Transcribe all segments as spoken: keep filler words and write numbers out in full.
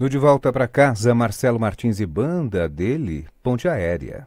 No De Volta para Casa, Marcelo Martins e banda dele, Ponte Aérea.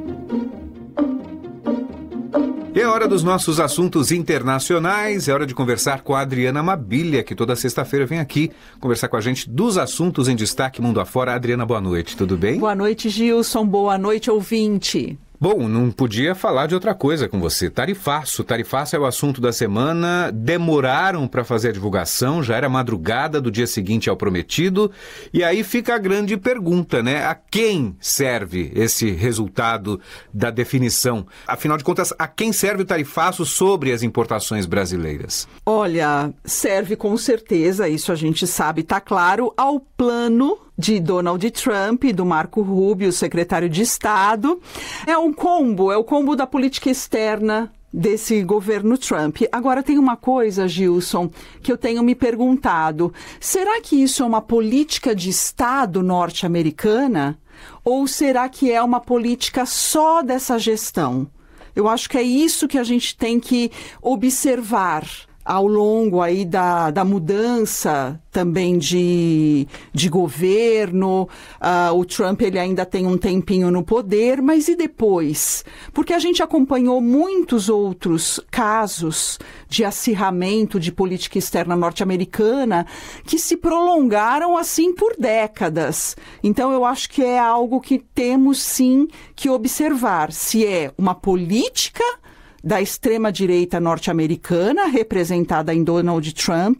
E é hora dos nossos assuntos internacionais, é hora de conversar com a Adriana Mabilha, que toda sexta-feira vem aqui conversar com a gente dos assuntos em destaque mundo afora. Adriana, boa noite, tudo bem? Boa noite, Gilson, boa noite, ouvinte. Bom, não podia falar de outra coisa com você. Tarifaço. Tarifaço é o assunto da semana. Demoraram para fazer a divulgação, já era madrugada do dia seguinte ao prometido. E aí fica a grande pergunta, né? A quem serve esse resultado da definição? Afinal de contas, a quem serve o tarifaço sobre as importações brasileiras? Olha, serve com certeza, isso a gente sabe, tá claro, ao plano de Donald Trump e do Marco Rubio, secretário de Estado. É um combo, é o combo da política externa desse governo Trump. Agora tem uma coisa, Gilson, que eu tenho me perguntado. Será que isso é uma política de Estado norte-americana? Ou será que é uma política só dessa gestão? Eu acho que é isso que a gente tem que observar ao longo aí da, da mudança também de, de governo. Uh, o Trump ele ainda tem um tempinho no poder, mas e depois? Porque a gente acompanhou muitos outros casos de acirramento de política externa norte-americana que se prolongaram assim por décadas. Então eu acho que é algo que temos sim que observar, se é uma política da extrema-direita norte-americana, representada em Donald Trump,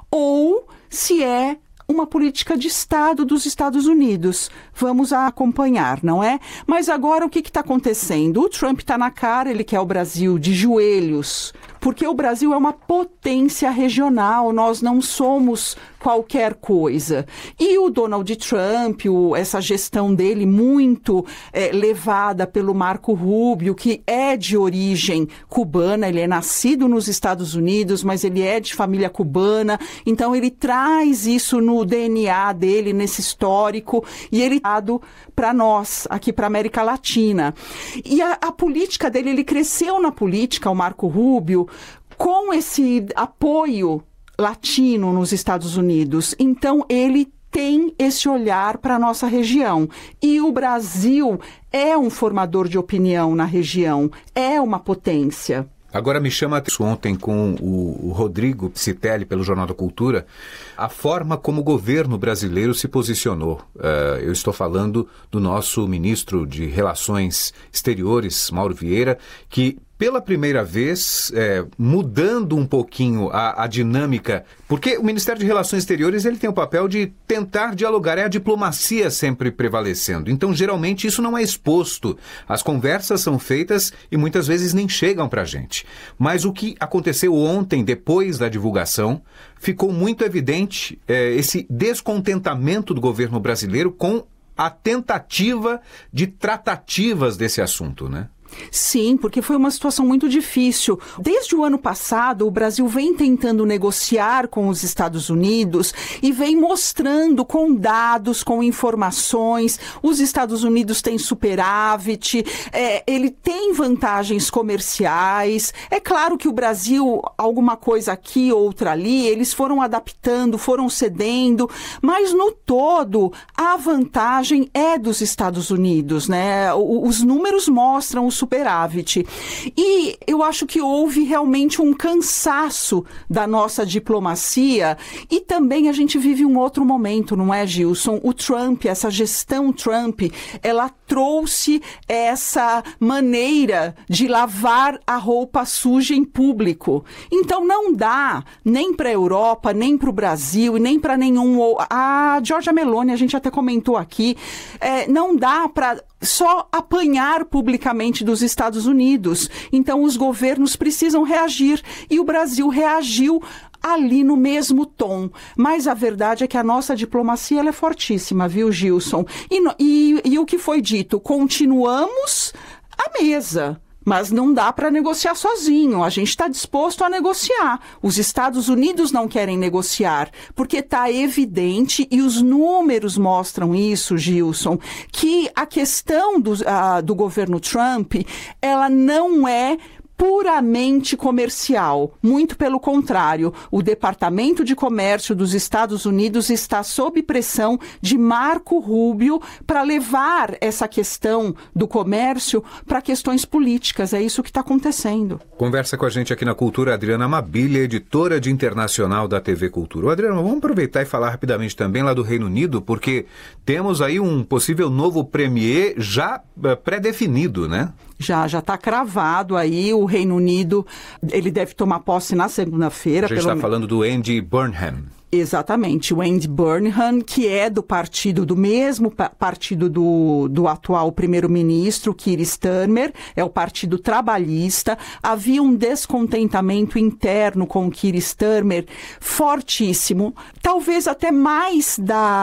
ou se é uma política de Estado dos Estados Unidos. Vamos acompanhar, não é? Mas agora o que está acontecendo? O Trump está na cara, ele quer o Brasil de joelhos, porque o Brasil é uma potência regional, nós não somos qualquer coisa. E o Donald Trump, o, essa gestão dele muito é, levada pelo Marco Rubio, que é de origem cubana, ele é nascido nos Estados Unidos, mas ele é de família cubana, então ele traz isso no D N A dele, nesse histórico, e ele é dado para nós, aqui para a América Latina. E a, a política dele, ele cresceu na política, o Marco Rubio, com esse apoio latino nos Estados Unidos. Então, ele tem esse olhar para a nossa região. E o Brasil é um formador de opinião na região, é uma potência. Agora me chama a atenção, ontem com o, o Rodrigo Citelli, pelo Jornal da Cultura, a forma como o governo brasileiro se posicionou. Uh, eu estou falando do nosso ministro de Relações Exteriores, Mauro Vieira, que pela primeira vez, é, mudando um pouquinho a, a dinâmica, porque o Ministério de Relações Exteriores ele tem o papel de tentar dialogar, é a diplomacia sempre prevalecendo. Então, geralmente, isso não é exposto. As conversas são feitas e muitas vezes nem chegam para a gente. Mas o que aconteceu ontem, depois da divulgação, ficou muito evidente é, esse descontentamento do governo brasileiro com a tentativa de tratativas desse assunto, né? Sim, porque foi uma situação muito difícil. Desde o ano passado, o Brasil vem tentando negociar com os Estados Unidos e vem mostrando com dados, com informações. Os Estados Unidos têm superávit, é, ele tem vantagens comerciais. É claro que o Brasil, alguma coisa aqui, outra ali, eles foram adaptando, foram cedendo, mas no todo, a vantagem é dos Estados Unidos, né? Os números mostram o superávit. E eu acho que houve realmente um cansaço da nossa diplomacia e também a gente vive um outro momento, não é, Gilson? O Trump, essa gestão Trump, ela trouxe essa maneira de lavar a roupa suja em público. Então não dá nem para a Europa, nem para o Brasil e nem para nenhum... A Giorgia Meloni, a gente até comentou aqui, é, não dá para só apanhar publicamente dos Estados Unidos. Então os governos precisam reagir e o Brasil reagiu ali no mesmo tom. Mas a verdade é que a nossa diplomacia ela é fortíssima, viu, Gilson? E, e, e o que foi dito? Continuamos à mesa. Mas não dá para negociar sozinho. A gente está disposto a negociar. Os Estados Unidos não querem negociar, porque está evidente, e os números mostram isso, Gilson, que a questão do, uh, do governo Trump, ela não é puramente comercial. Muito pelo contrário, o Departamento de Comércio dos Estados Unidos está sob pressão de Marco Rubio para levar essa questão do comércio para questões políticas. É isso que está acontecendo. Conversa com a gente aqui na Cultura, Adriana Amabile, editora de internacional da T V Cultura. Ô, Adriana, vamos aproveitar e falar rapidamente também lá do Reino Unido, porque temos aí um possível novo premier já uh, pré-definido, né? Já, já está cravado aí. O Reino Unido, ele deve tomar posse na segunda-feira. A gente está pelo... falando do Andy Burnham. Exatamente, o Andy Burnham, que é do partido, do mesmo partido do, do atual primeiro-ministro, Keir Starmer, é o Partido Trabalhista. Havia um descontentamento interno com o Keir Starmer fortíssimo, talvez até mais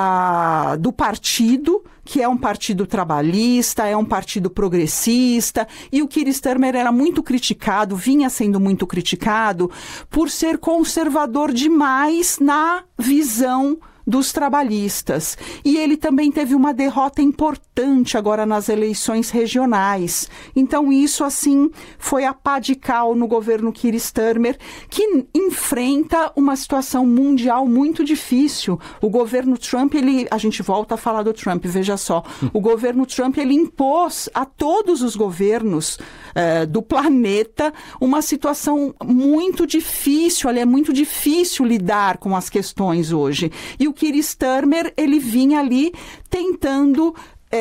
da, do partido, que é um partido trabalhista, é um partido progressista, e o Keir Starmer era muito criticado, vinha sendo muito criticado, por ser conservador demais na visão dos trabalhistas. E ele também teve uma derrota importante agora nas eleições regionais. Então isso, assim, foi a pá de cal no governo Keir Starmer, que enfrenta uma situação mundial muito difícil. O governo Trump, ele, a gente volta a falar do Trump, veja só, o governo Trump, ele impôs a todos os governos eh, do planeta uma situação muito difícil. Olha, é muito difícil lidar com as questões hoje. E o Keir Starmer, ele vinha ali tentando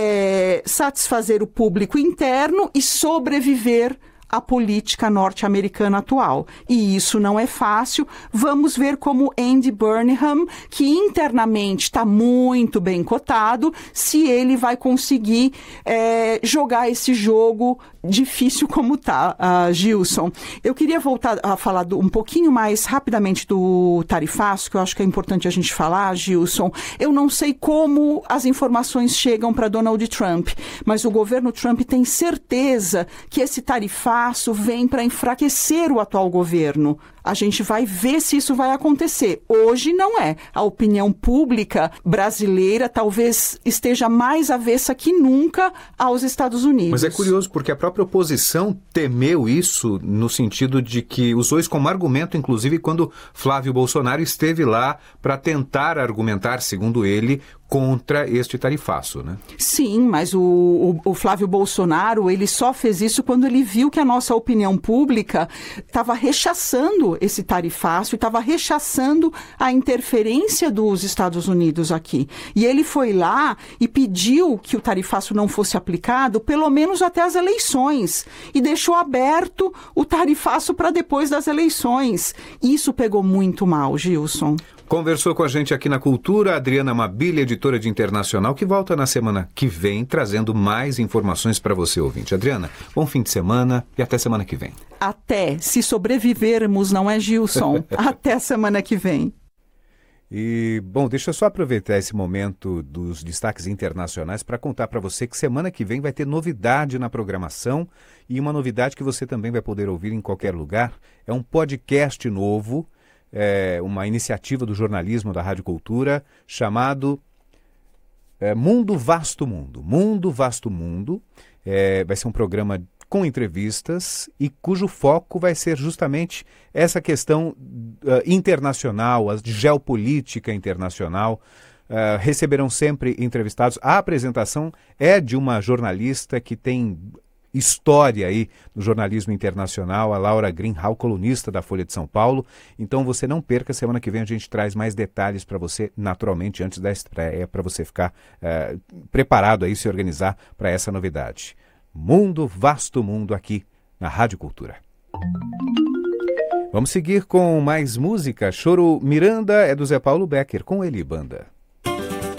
é, satisfazer o público interno e sobreviver à política norte-americana atual. E isso não é fácil. Vamos ver como Andy Burnham, que internamente está muito bem cotado, se ele vai conseguir é, jogar esse jogo difícil como tá, uh, Gilson. Eu queria voltar a falar do, um pouquinho mais rapidamente do tarifaço, que eu acho que é importante a gente falar, Gilson. Eu não sei como as informações chegam para Donald Trump, mas o governo Trump tem certeza que esse tarifaço vem para enfraquecer o atual governo. A gente vai ver se isso vai acontecer. Hoje não é. A opinião pública brasileira talvez esteja mais avessa que nunca aos Estados Unidos. Mas é curioso porque a própria oposição temeu isso no sentido de que usou isso como argumento, inclusive quando Flávio Bolsonaro esteve lá para tentar argumentar, segundo ele, contra este tarifaço, né? Sim, mas o, o, o Flávio Bolsonaro, ele só fez isso quando ele viu que a nossa opinião pública estava rechaçando esse tarifaço e estava rechaçando a interferência dos Estados Unidos aqui. E ele foi lá e pediu que o tarifaço não fosse aplicado pelo menos até as eleições e deixou aberto o tarifaço para depois das eleições. Isso pegou muito mal, Gilson. Conversou com a gente aqui na Cultura, Adriana Amabile, editora de internacional, que volta na semana que vem, trazendo mais informações para você, ouvinte. Adriana, bom fim de semana e até semana que vem. Até, se sobrevivermos, não é, Gilson? Até a semana que vem. E, bom, deixa eu só aproveitar esse momento dos destaques internacionais para contar para você que semana que vem vai ter novidade na programação e uma novidade que você também vai poder ouvir em qualquer lugar. É um podcast novo, é uma iniciativa do jornalismo da Rádio Cultura chamado é, Mundo Vasto Mundo. Mundo Vasto Mundo é, vai ser um programa com entrevistas e cujo foco vai ser justamente essa questão uh, internacional, a geopolítica internacional. Uh, receberão sempre entrevistados. A apresentação é de uma jornalista que tem história aí no jornalismo internacional, a Laura Greenhalgh, colunista da Folha de São Paulo. Então você não perca, semana que vem a gente traz mais detalhes para você, naturalmente, antes da estreia, para você ficar uh, preparado aí, se organizar para essa novidade. Mundo, Vasto Mundo, aqui na Rádio Cultura. Vamos seguir com mais música. Choro Miranda é do Zé Paulo Becker, com ele, banda.